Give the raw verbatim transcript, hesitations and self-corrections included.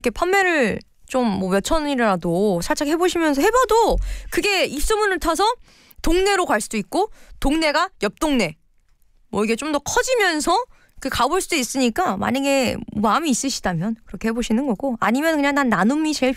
이렇게 판매를 좀 뭐 몇천 원이라도 살짝 해보시면서 해봐도 그게 입소문을 타서 동네로 갈 수도 있고 동네가 옆 동네 뭐 이게 좀 더 커지면서 그 가볼 수도 있으니까 만약에 마음이 있으시다면 그렇게 해보시는 거고 아니면 그냥 난 나눔이 제일